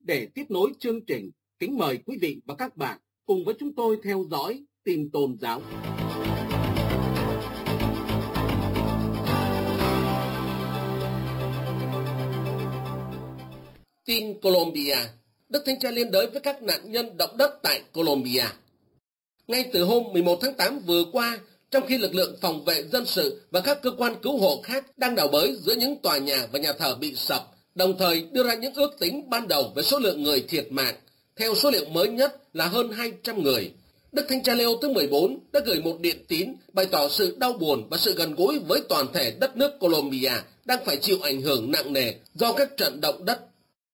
Để tiếp nối chương trình, kính mời quý vị và các bạn cùng với chúng tôi theo dõi tin tôn giáo. Tin Colombia. Đức Thánh Cha liên đới với các nạn nhân động đất tại Colombia. Ngay từ hôm 11 tháng 8 vừa qua, trong khi lực lượng phòng vệ dân sự và các cơ quan cứu hộ khác đang đào bới giữa những tòa nhà và nhà thờ bị sập, đồng thời đưa ra những ước tính ban đầu về số lượng người thiệt mạng, theo số liệu mới nhất là hơn 200 người. Đức Thánh Cha Leo thứ 14 đã gửi một điện tín bày tỏ sự đau buồn và sự gần gũi với toàn thể đất nước Colombia đang phải chịu ảnh hưởng nặng nề do các trận động đất.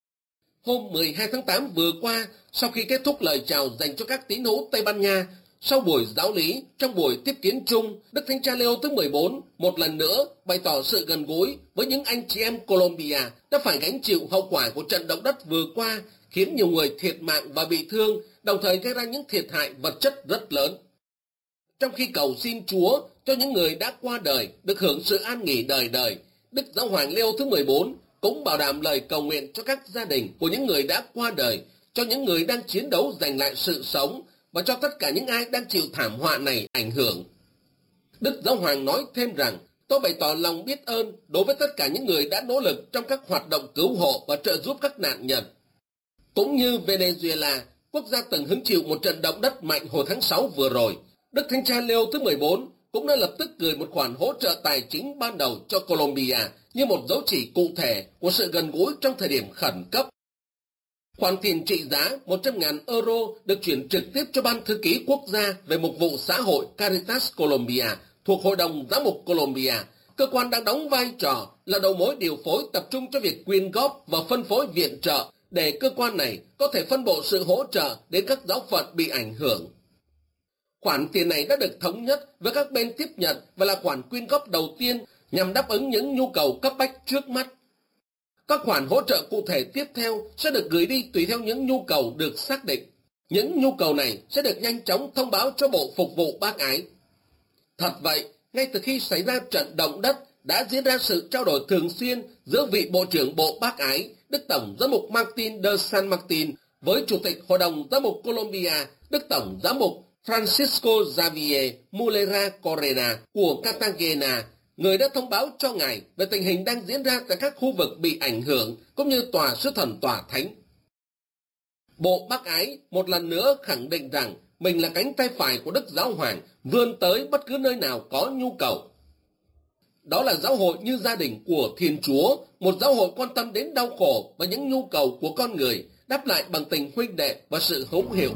Hôm 12 tháng 8 vừa qua, sau khi kết thúc lời chào dành cho các tín hữu Tây Ban Nha, sau buổi giáo lý, trong buổi tiếp kiến chung, Đức Thánh Cha Leo thứ 14 một lần nữa bày tỏ sự gần gũi với những anh chị em Colombia đã phải gánh chịu hậu quả của trận động đất vừa qua, khiến nhiều người thiệt mạng và bị thương, đồng thời gây ra những thiệt hại vật chất rất lớn. Trong khi cầu xin Chúa cho những người đã qua đời được hưởng sự an nghỉ đời đời, Đức Giáo hoàng Leo thứ 14 cũng bảo đảm lời cầu nguyện cho các gia đình của những người đã qua đời, cho những người đang chiến đấu giành lại sự sống và cho tất cả những ai đang chịu thảm họa này ảnh hưởng. Đức Giáo hoàng nói thêm rằng, tôi bày tỏ lòng biết ơn đối với tất cả những người đã nỗ lực trong các hoạt động cứu hộ và trợ giúp các nạn nhân. Cũng như Venezuela, quốc gia từng hứng chịu một trận động đất mạnh hồi tháng 6 vừa rồi, Đức Thánh Cha Leo thứ 14 cũng đã lập tức gửi một khoản hỗ trợ tài chính ban đầu cho Colombia như một dấu chỉ cụ thể của sự gần gũi trong thời điểm khẩn cấp. Khoản tiền trị giá 100.000 euro được chuyển trực tiếp cho Ban Thư ký Quốc gia về Mục vụ Xã hội Caritas Colombia thuộc Hội đồng Giám mục Colombia, cơ quan đang đóng vai trò là đầu mối điều phối tập trung cho việc quyên góp và phân phối viện trợ để cơ quan này có thể phân bổ sự hỗ trợ đến các giáo phận bị ảnh hưởng. Khoản tiền này đã được thống nhất với các bên tiếp nhận và là khoản quyên góp đầu tiên nhằm đáp ứng những nhu cầu cấp bách trước mắt. Các khoản hỗ trợ cụ thể tiếp theo sẽ được gửi đi tùy theo những nhu cầu được xác định. Những nhu cầu này sẽ được nhanh chóng thông báo cho Bộ Phục vụ Bác Ái. Thật vậy, ngay từ khi xảy ra trận động đất, đã diễn ra sự trao đổi thường xuyên giữa vị Bộ trưởng Bộ Bác Ái, Đức Tổng Giám mục Martin de San Martin, với Chủ tịch Hội đồng Giám mục Colombia, Đức Tổng Giám mục Francisco Javier Mulera Corena của Cartagena, người đã thông báo cho ngài về tình hình đang diễn ra tại các khu vực bị ảnh hưởng, cũng như tòa sứ thần tòa thánh. Bộ Bác Ái một lần nữa khẳng định rằng mình là cánh tay phải của Đức Giáo Hoàng, vươn tới bất cứ nơi nào có nhu cầu. Đó là giáo hội như gia đình của Thiên Chúa, một giáo hội quan tâm đến đau khổ và những nhu cầu của con người, đáp lại bằng tình huynh đệ và sự hữu hiệu.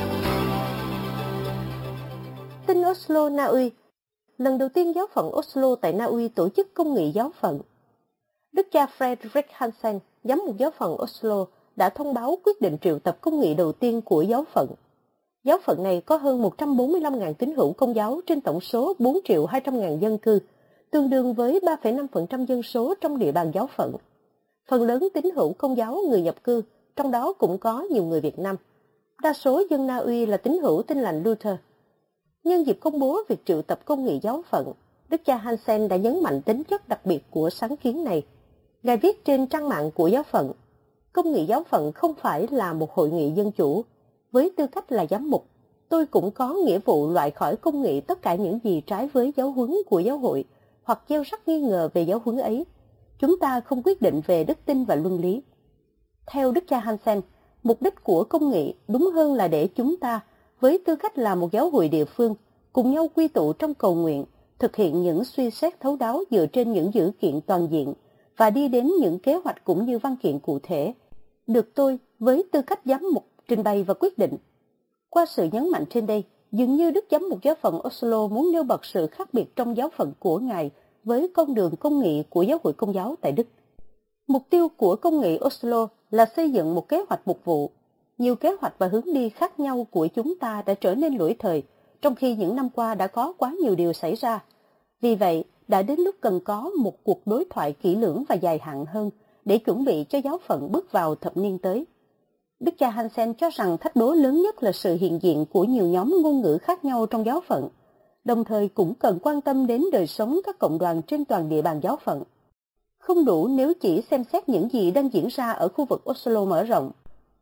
Tin Oslo, Na Uy. Lần đầu tiên giáo phận Oslo tại Na Uy tổ chức công nghị giáo phận. Đức cha Fredrik Hansen, giám mục giáo phận Oslo, đã thông báo quyết định triệu tập công nghị đầu tiên của giáo phận. Giáo phận này có hơn 145.000 tín hữu Công giáo trên tổng số 4.200.000 dân cư, tương đương với 3,5% dân số trong địa bàn giáo phận. Phần lớn tín hữu Công giáo người nhập cư, trong đó cũng có nhiều người Việt Nam. Đa số dân Na Uy là tín hữu Tin lành Luther. Nhân dịp công bố việc triệu tập công nghị giáo phận, Đức cha Hansen đã nhấn mạnh tính chất đặc biệt của sáng kiến này. Ngài viết trên trang mạng của giáo phận, công nghị giáo phận không phải là một hội nghị dân chủ. Với tư cách là giám mục, tôi cũng có nghĩa vụ loại khỏi công nghị tất cả những gì trái với giáo huấn của giáo hội hoặc gieo rắc nghi ngờ về giáo huấn ấy. Chúng ta không quyết định về đức tin và luân lý. Theo Đức cha Hansen, mục đích của công nghị đúng hơn là để chúng ta, với tư cách là một giáo hội địa phương, cùng nhau quy tụ trong cầu nguyện, thực hiện những suy xét thấu đáo dựa trên những dữ kiện toàn diện và đi đến những kế hoạch cũng như văn kiện cụ thể, được tôi, với tư cách giám mục, trình bày và quyết định. Qua sự nhấn mạnh trên đây, dường như Đức Giám mục giáo phận Oslo muốn nêu bật sự khác biệt trong giáo phận của Ngài với con đường công nghị của giáo hội Công giáo tại Đức. Mục tiêu của công nghị Oslo là xây dựng một kế hoạch mục vụ. Nhiều kế hoạch và hướng đi khác nhau của chúng ta đã trở nên lỗi thời, trong khi những năm qua đã có quá nhiều điều xảy ra. Vì vậy, đã đến lúc cần có một cuộc đối thoại kỹ lưỡng và dài hạn hơn để chuẩn bị cho giáo phận bước vào thập niên tới. Đức cha Hansen cho rằng thách đố lớn nhất là sự hiện diện của nhiều nhóm ngôn ngữ khác nhau trong giáo phận, đồng thời cũng cần quan tâm đến đời sống các cộng đoàn trên toàn địa bàn giáo phận. Không đủ nếu chỉ xem xét những gì đang diễn ra ở khu vực Oslo mở rộng,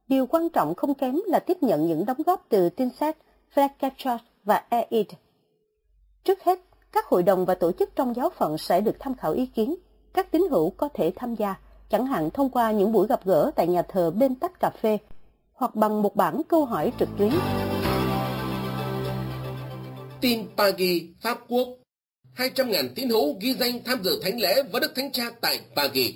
Điều quan trọng không kém là tiếp nhận những đóng góp từ Tinset, Fletcher và Eid. Trước hết, các hội đồng và tổ chức trong giáo phận sẽ được tham khảo ý kiến. Các tín hữu có thể tham gia, chẳng hạn thông qua những buổi gặp gỡ tại nhà thờ bên tách cà phê, hoặc bằng một bảng câu hỏi trực tuyến. Tin Pagi, Pháp Quốc. 200.000 tín hữu ghi danh tham dự thánh lễ với Đức Thánh Cha tại Pagi.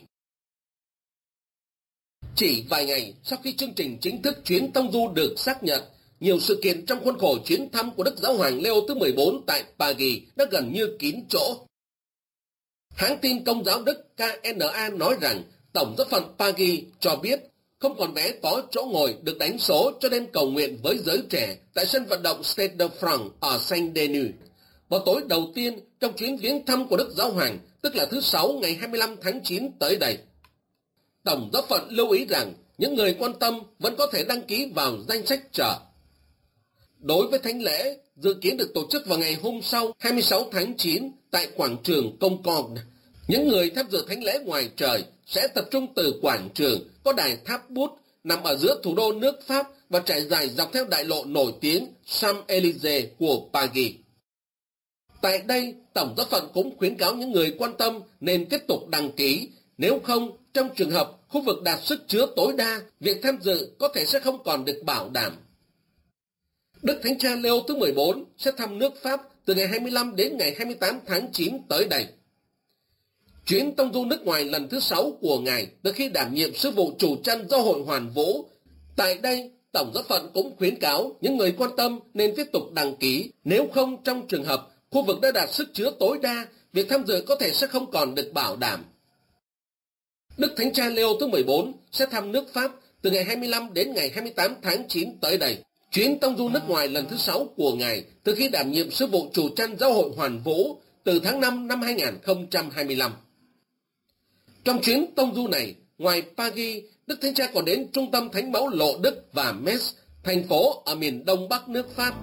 Chỉ vài ngày sau khi chương trình chính thức chuyến tông du được xác nhận, nhiều sự kiện trong khuôn khổ chuyến thăm của Đức Giáo hoàng Leo thứ 14 tại Pagi đã gần như kín chỗ. Hãng tin Công giáo Đức KNA nói rằng Tổng giáo phận Pagi cho biết không còn vé có chỗ ngồi được đánh số cho nên cầu nguyện với giới trẻ tại sân vận động Stade de France ở Saint-Denis. Vào tối đầu tiên trong chuyến viếng thăm của Đức Giáo hoàng, tức là thứ Sáu ngày 25 tháng 9 tới đây. Tổng giáo phận lưu ý rằng những người quan tâm vẫn có thể đăng ký vào danh sách chờ. Đối với thánh lễ, dự kiến được tổ chức vào ngày hôm sau 26 tháng 9 tại quảng trường Concorde. Những người tham dự thánh lễ ngoài trời sẽ tập trung từ quảng trường có đài tháp bút nằm ở giữa thủ đô nước Pháp và trải dài dọc theo đại lộ nổi tiếng Champs-Élysées của Paris. Tại đây, Tổng giáo phận cũng khuyến cáo những người quan tâm nên tiếp tục đăng ký. Nếu không, trong trường hợp khu vực đạt sức chứa tối đa, việc tham dự có thể sẽ không còn được bảo đảm. Đức Thánh Cha Leo thứ 14 sẽ thăm nước Pháp từ ngày 25 đến ngày 28 tháng 9 tới đây. Chuyến tông du nước ngoài lần thứ 6 của Ngài từ khi đảm nhiệm sứ vụ chủ trăn giáo hội Hoàn Vũ. Tại đây, Tổng giáo phận cũng khuyến cáo những người quan tâm nên tiếp tục đăng ký. Nếu không, trong trường hợp khu vực đã đạt sức chứa tối đa, việc tham dự có thể sẽ không còn được bảo đảm. Đức Thánh Cha Leo thứ 14 sẽ thăm nước Pháp từ ngày 25 đến ngày 28 tháng 9 tới đây. Chuyến tông du nước ngoài lần thứ 6 của Ngài từ khi đảm nhiệm sứ vụ chủ trăn giáo hội Hoàn Vũ từ tháng 5 năm 2025. Trong chuyến tông du này, ngoài Paris, Đức Thánh Cha còn đến trung tâm Thánh Mẫu Lộ Đức và Metz, thành phố ở miền đông bắc nước Pháp.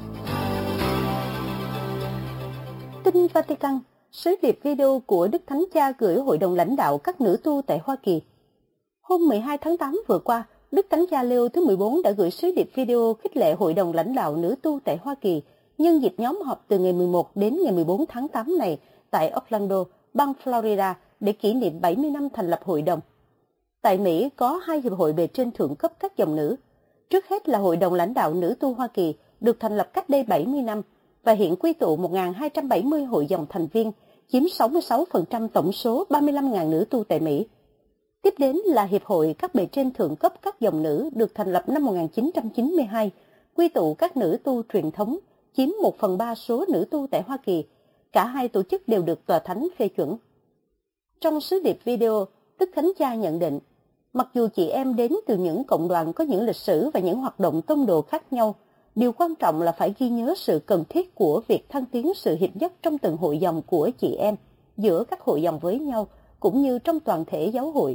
Tin Vatican, sứ điệp video của Đức Thánh Cha gửi Hội đồng lãnh đạo các nữ tu tại Hoa Kỳ. Hôm 12 tháng 8 vừa qua, Đức Thánh Cha Leo thứ 14 đã gửi sứ điệp video khích lệ Hội đồng lãnh đạo nữ tu tại Hoa Kỳ nhân dịp nhóm họp từ ngày 11 đến ngày 14 tháng 8 này tại Orlando, bang Florida để kỷ niệm 70 năm thành lập hội đồng. Tại Mỹ có 2 hiệp hội bề trên thượng cấp các dòng nữ. Trước hết là Hội đồng lãnh đạo nữ tu Hoa Kỳ được thành lập cách đây 70 năm và hiện quy tụ 1.270 hội dòng thành viên, chiếm 66% tổng số 35.000 nữ tu tại Mỹ. Tiếp đến là Hiệp hội các bề trên thượng cấp các dòng nữ được thành lập năm 1992, quy tụ các nữ tu truyền thống, chiếm 1/3 số nữ tu tại Hoa Kỳ. Cả hai tổ chức đều được Tòa Thánh phê chuẩn. Trong sứ điệp video, Đức Thánh Cha nhận định, mặc dù chị em đến từ những cộng đoàn có những lịch sử và những hoạt động tông đồ khác nhau, điều quan trọng là phải ghi nhớ sự cần thiết của việc thăng tiến sự hiệp nhất trong từng hội dòng của chị em, giữa các hội dòng với nhau, cũng như trong toàn thể giáo hội.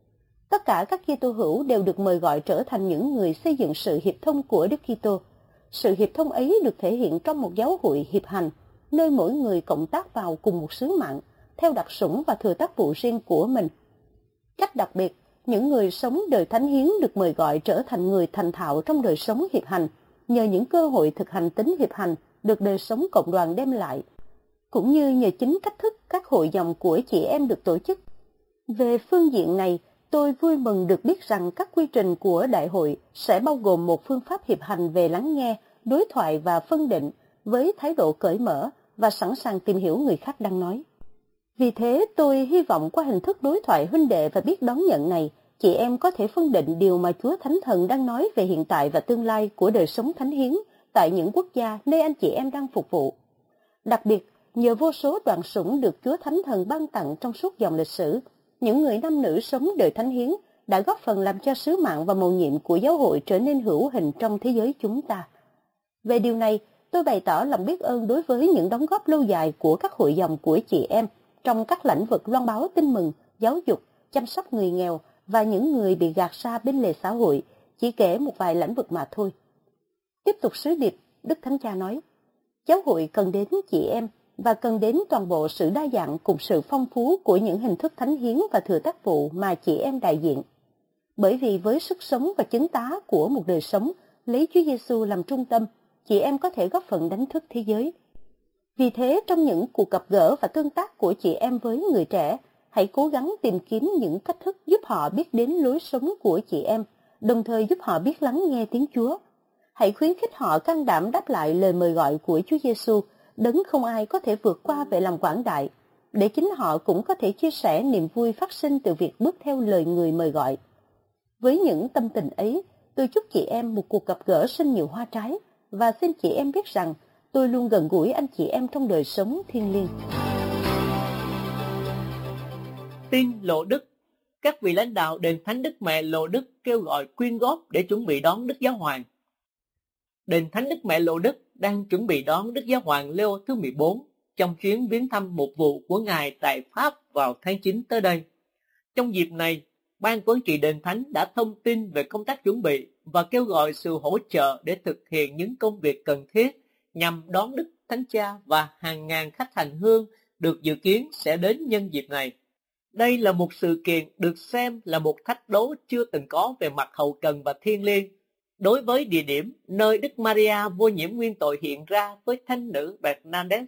Tất cả các Kitô hữu đều được mời gọi trở thành những người xây dựng sự hiệp thông của Đức Kitô. Sự hiệp thông ấy được thể hiện trong một giáo hội hiệp hành, nơi mỗi người cộng tác vào cùng một sứ mạng, theo đặc sủng và thừa tác vụ riêng của mình. Cách đặc biệt, những người sống đời thánh hiến được mời gọi trở thành người thành thạo trong đời sống hiệp hành, nhờ những cơ hội thực hành tính hiệp hành được đời sống cộng đoàn đem lại, cũng như nhờ chính cách thức các hội dòng của chị em được tổ chức. Về phương diện này, tôi vui mừng được biết rằng các quy trình của đại hội sẽ bao gồm một phương pháp hiệp hành về lắng nghe, đối thoại và phân định với thái độ cởi mở và sẵn sàng tìm hiểu người khác đang nói. Vì thế, tôi hy vọng qua hình thức đối thoại huynh đệ và biết đón nhận này, chị em có thể phân định điều mà Chúa Thánh Thần đang nói về hiện tại và tương lai của đời sống thánh hiến tại những quốc gia nơi anh chị em đang phục vụ. Đặc biệt, nhờ vô số đoạn sủng được Chúa Thánh Thần ban tặng trong suốt dòng lịch sử, những người nam nữ sống đời thánh hiến đã góp phần làm cho sứ mạng và mầu nhiệm của giáo hội trở nên hữu hình trong thế giới chúng ta. Về điều này, tôi bày tỏ lòng biết ơn đối với những đóng góp lâu dài của các hội dòng của chị em trong các lĩnh vực loan báo tin mừng, giáo dục, chăm sóc người nghèo và những người bị gạt xa bên lề xã hội, chỉ kể một vài lĩnh vực mà thôi. Tiếp tục sứ điệp, Đức Thánh Cha nói, giáo hội cần đến chị em và cần đến toàn bộ sự đa dạng cùng sự phong phú của những hình thức thánh hiến và thừa tác vụ mà chị em đại diện. Bởi vì với sức sống và chứng tá của một đời sống lấy Chúa Giêsu làm trung tâm, chị em có thể góp phần đánh thức thế giới. Vì thế, trong những cuộc gặp gỡ và tương tác của chị em với người trẻ, hãy cố gắng tìm kiếm những cách thức giúp họ biết đến lối sống của chị em, đồng thời giúp họ biết lắng nghe tiếng Chúa. Hãy khuyến khích họ can đảm đáp lại lời mời gọi của Chúa Giêsu, đấng không ai có thể vượt qua về lòng quảng đại, để chính họ cũng có thể chia sẻ niềm vui phát sinh từ việc bước theo lời người mời gọi. Với những tâm tình ấy, tôi chúc chị em một cuộc gặp gỡ sinh nhiều hoa trái, và xin chị em biết rằng tôi luôn gần gũi anh chị em trong đời sống thiêng liêng. Tin Lộ Đức. Các vị lãnh đạo đền Thánh Đức Mẹ Lộ Đức kêu gọi quyên góp để chuẩn bị đón Đức Giáo Hoàng. Đền Thánh Đức Mẹ Lộ Đức đang chuẩn bị đón Đức Giáo Hoàng Leo thứ 14 trong chuyến viếng thăm một vụ của Ngài tại Pháp vào tháng 9 tới đây. Trong dịp này, Ban Quản trị Đền Thánh đã thông tin về công tác chuẩn bị và kêu gọi sự hỗ trợ để thực hiện những công việc cần thiết nhằm đón Đức Thánh Cha và hàng ngàn khách hành hương được dự kiến sẽ đến nhân dịp này. Đây là một sự kiện được xem là một thách đố chưa từng có về mặt hậu cần và thiêng liêng. Đối với địa điểm nơi Đức Maria vô nhiễm nguyên tội hiện ra với thánh nữ Bernadette